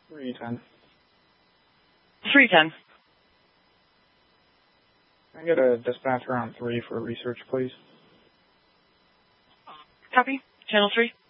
310. 310. Can I get a dispatcher on 3 for research, please? Copy. Channel 3.